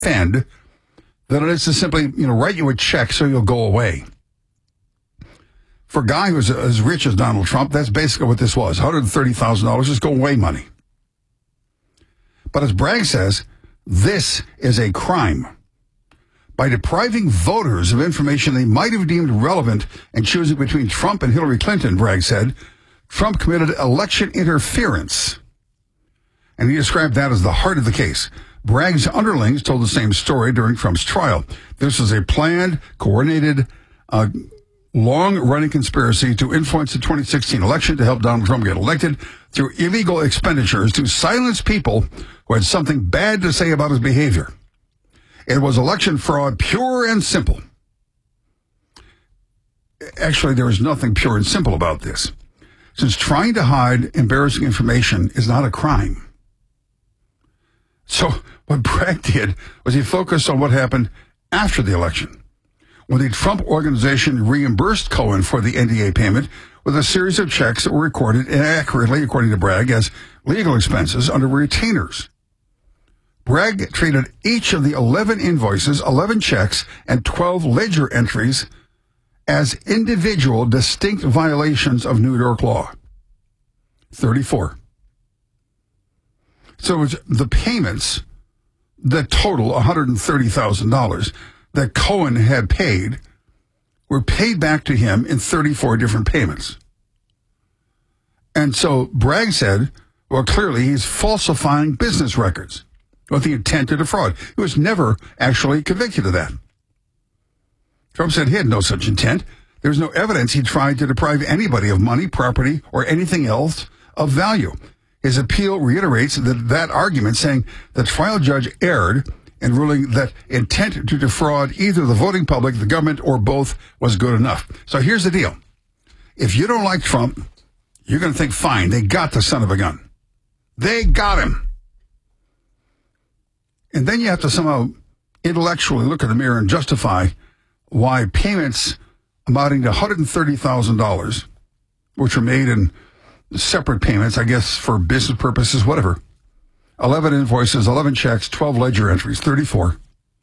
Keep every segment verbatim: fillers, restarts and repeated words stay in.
defend than it is to simply, you know, write you a check so you'll go away. For a guy who's as rich as Donald Trump, that's basically what this was. one hundred thirty thousand dollars is go away money. But as Bragg says, this is a crime. By depriving voters of information they might have deemed relevant and choosing between Trump and Hillary Clinton, Bragg said, Trump committed election interference. And he described that as the heart of the case. Bragg's underlings told the same story during Trump's trial. This was a planned, coordinated, uh, long-running conspiracy to influence the twenty sixteen election to help Donald Trump get elected through illegal expenditures to silence people who had something bad to say about his behavior. It was election fraud, pure and simple. Actually, there is nothing pure and simple about this, since trying to hide embarrassing information is not a crime. So what Bragg did was he focused on what happened after the election, when the Trump organization reimbursed Cohen for the N D A payment with a series of checks that were recorded inaccurately, according to Bragg, as legal expenses under retainers. Bragg treated each of the eleven invoices, eleven checks, and twelve ledger entries as individual distinct violations of New York law. thirty-four. So it was the payments that total one hundred thirty thousand dollars that Cohen had paid were paid back to him in thirty-four different payments. And so Bragg said, well, clearly he's falsifying business records with the intent to defraud. He was never actually convicted of that. Trump said he had no such intent. There's no evidence he tried to deprive anybody of money, property, or anything else of value. His appeal reiterates that, that argument, saying the trial judge erred in ruling that intent to defraud either the voting public, the government, or both was good enough. So here's the deal. If you don't like Trump, you're going to think, fine, they got the son of a gun. They got him. And then you have to somehow intellectually look in the mirror and justify why payments amounting to one hundred thirty thousand dollars, which were made in separate payments, I guess for business purposes, whatever. eleven invoices, eleven checks, twelve ledger entries, thirty-four.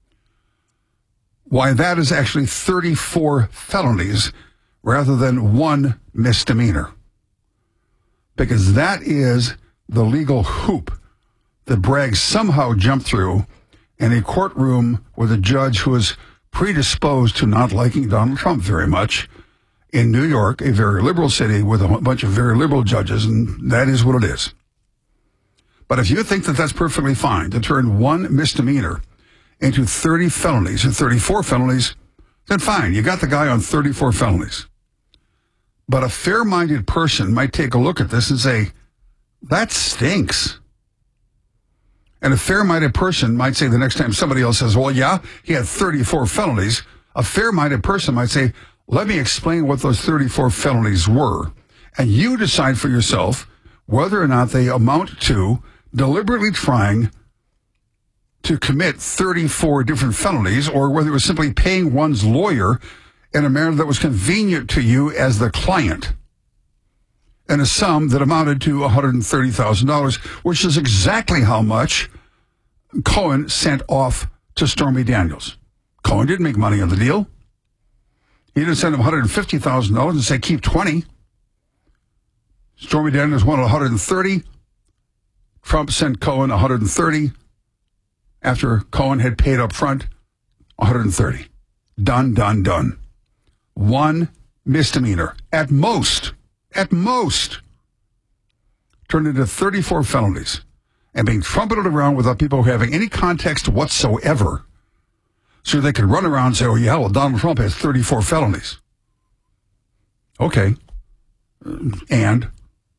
Why that is actually thirty-four felonies rather than one misdemeanor. Because that is the legal hoop that Bragg somehow jumped through in a courtroom with a judge who is predisposed to not liking Donald Trump very much in New York, a very liberal city with a bunch of very liberal judges, and that is what it is. But if you think that that's perfectly fine to turn one misdemeanor into thirty felonies or thirty-four felonies, then fine, you got the guy on thirty-four felonies. But a fair-minded person might take a look at this and say, that stinks. And a fair-minded person might say the next time somebody else says, well, yeah, he had thirty-four felonies, a fair-minded person might say, let me explain what those thirty-four felonies were. And you decide for yourself whether or not they amount to deliberately trying to commit thirty-four different felonies, or whether it was simply paying one's lawyer in a manner that was convenient to you as the client, and a sum that amounted to one hundred thirty thousand dollars, which is exactly how much Cohen sent off to Stormy Daniels. Cohen didn't make money on the deal. He didn't send him one hundred fifty thousand dollars and say, keep twenty. Stormy Daniels wanted one hundred thirty. Trump sent Cohen one hundred thirty after Cohen had paid up front one hundred thirty. Done, done, done. One misdemeanor. At most, at most, turned into thirty-four felonies and being trumpeted around without people having any context whatsoever, so they could run around and say, oh, yeah, well, Donald Trump has thirty-four felonies. Okay. And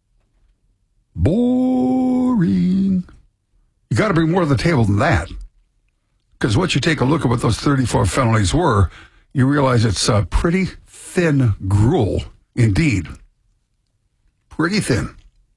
boring. You got to bring more to the table than that. Because once you take a look at what those thirty-four felonies were, you realize it's uh, pretty thin gruel indeed. Pretty thin.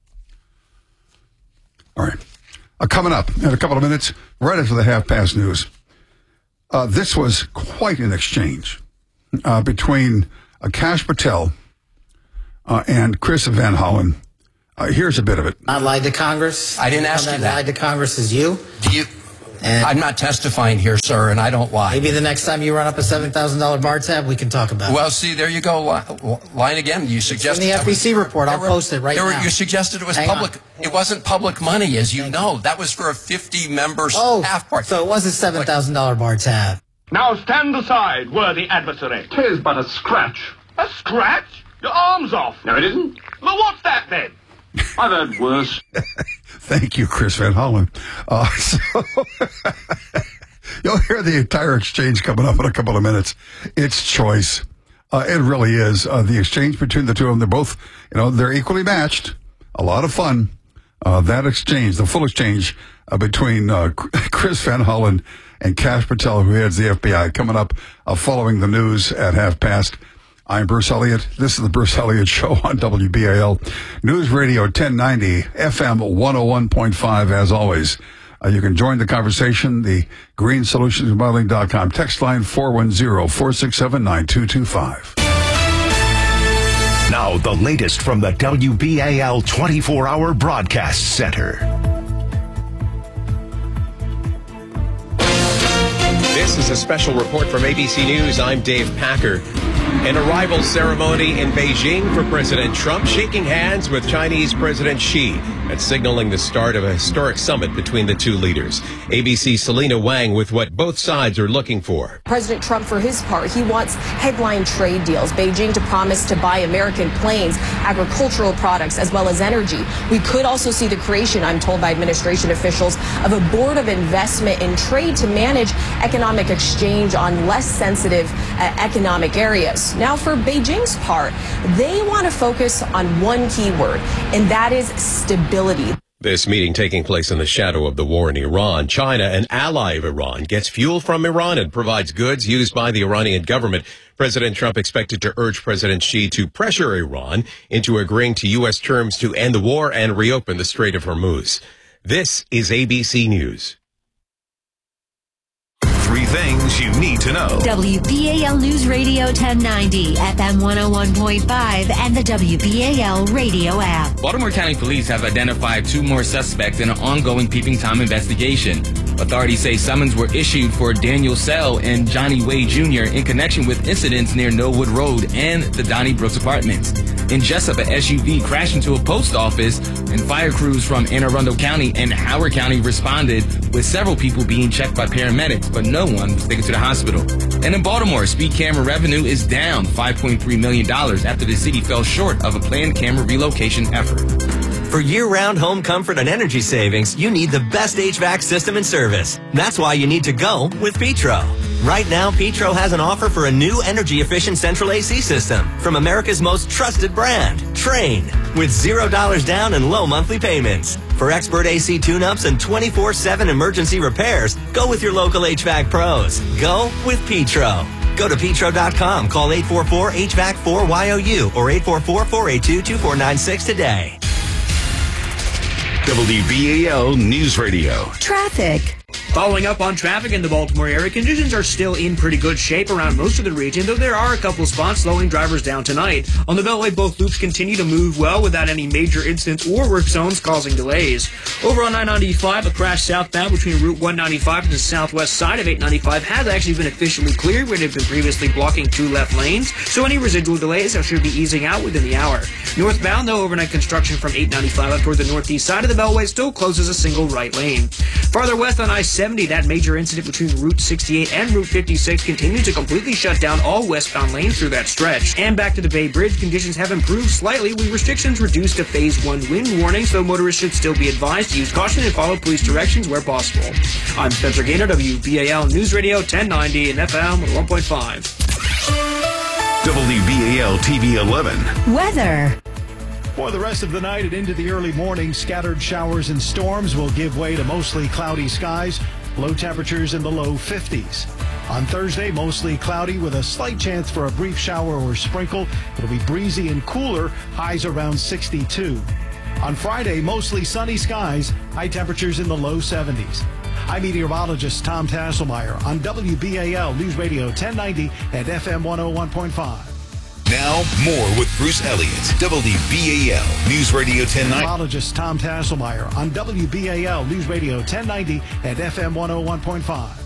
All right. Uh, coming up in a couple of minutes, right after the half-past news, uh, this was quite an exchange uh, between uh, Kash Patel uh, and Chris Van Hollen. Uh, here's a bit of it. I lied to Congress. I didn't ask you that. Lied to Congress as you. Do you? And I'm not testifying here, sir, and I don't lie. Maybe the next time you run up a seven thousand dollars bar tab, we can talk about well, it. see, there you go. Line again. You suggested... in the F B C report. I'll were, post it right were, now. You suggested it was Hang public. on. It wasn't public money, as you Thank know. you. That was for a fifty-member oh, staff party. So it was a seven thousand dollars bar tab. Now stand aside, worthy adversary. 'Tis but a scratch. A scratch? Your arm's off. No, it isn't. Well, what's that then? I've heard worse. Thank you, Chris Van Hollen. Uh, so you'll hear the entire exchange coming up in a couple of minutes. It's choice. Uh, it really is. Uh, the exchange between the two of them, they're both, you know, they're equally matched. A lot of fun. Uh, that exchange, the full exchange uh, between uh, Chris Van Hollen and Kash Patel, who heads the F B I, coming up uh, following the news at half past. I'm Bruce Elliott. This is the Bruce Elliott Show on W B A L News Radio ten ninety, F M one oh one point five. As always, uh, you can join the conversation. The green solutions modeling dot com text line four one zero, four six seven, nine two two five. Now, the latest from the W B A L twenty-four hour Broadcast Center. This is a special report from A B C News. I'm Dave Packer. An arrival ceremony in Beijing for President Trump, shaking hands with Chinese President Xi and signaling the start of a historic summit between the two leaders. A B C's Selena Wang with what both sides are looking for. President Trump, for his part, he wants headline trade deals. Beijing to promise to buy American planes, agricultural products, as well as energy. We could also see the creation, I'm told by administration officials, of a board of investment in trade to manage economic exchange on less sensitive uh, economic areas. Now, for Beijing's part, they want to focus on one key word, and that is stability. This meeting taking place in the shadow of the war in Iran. China, an ally of Iran, gets fuel from Iran and provides goods used by the Iranian government. President Trump expected to urge President Xi to pressure Iran into agreeing to U S terms to end the war and reopen the Strait of Hormuz. This is A B C News. Three things you need to know. W B A L News Radio ten ninety, F M one oh one point five, and the W B A L radio app. Baltimore County Police have identified two more suspects in an ongoing Peeping Tom investigation. Authorities say summons were issued for Daniel Sell and Johnny Wade Junior in connection with incidents near Millwood Road and the Donnie Brooks apartments. In Jessup, an S U V crashed into a post office, and fire crews from Anne Arundel County and Howard County responded, with several people being checked by paramedics, but no one was taken to the hospital. And in Baltimore, speed camera revenue is down five point three million dollars after the city fell short of a planned camera relocation effort. For year-round home comfort and energy savings, you need the best H V A C system and service. That's why you need to go with Petro. Right now, Petro has an offer for a new energy-efficient central A C system from America's most trusted brand, Trane, with zero dollars down and low monthly payments. For expert A C tune-ups and twenty-four seven emergency repairs, go with your local H V A C pros. Go with Petro. Go to petro dot com, call eight four four H V A C four Y O U or eight four four, four eight two, two four nine six today. W B A L News Radio. Traffic. Following up on traffic in the Baltimore area, conditions are still in pretty good shape around most of the region, though there are a couple spots slowing drivers down tonight. On the Beltway, both loops continue to move well without any major incidents or work zones causing delays. Over on nine ninety-five, a crash southbound between Route one ninety-five and the southwest side of eight ninety-five has actually been officially cleared, where it had been previously blocking two left lanes, so any residual delays should be easing out within the hour. Northbound, though, overnight construction from eight ninety-five up toward the northeast side of the Beltway still closes a single right lane. Farther west on I seventy, that major incident between Route sixty-eight and Route fifty-six continues to completely shut down all westbound lanes through that stretch. And back to the Bay Bridge, conditions have improved slightly with restrictions reduced to phase one wind warnings, though motorists should still be advised to use caution and follow police directions where possible. I'm Spencer Gaynor, W B A L News Radio ten ninety and F M one point five. W B A L T V eleven. Weather. For the rest of the night and into the early morning, scattered showers and storms will give way to mostly cloudy skies, low temperatures in the low fifties. On Thursday, mostly cloudy with a slight chance for a brief shower or sprinkle. It'll be breezy and cooler, highs around sixty-two. On Friday, mostly sunny skies, high temperatures in the low seventies. I'm meteorologist Tom Tasselmeyer on W B A L News Radio ten ninety and F M one oh one point five. Now, more with Bruce Elliott, W B A L News Radio ten ninety. Meteorologist Tom Tasselmeyer on W B A L News Radio ten ninety and F M one oh one point five.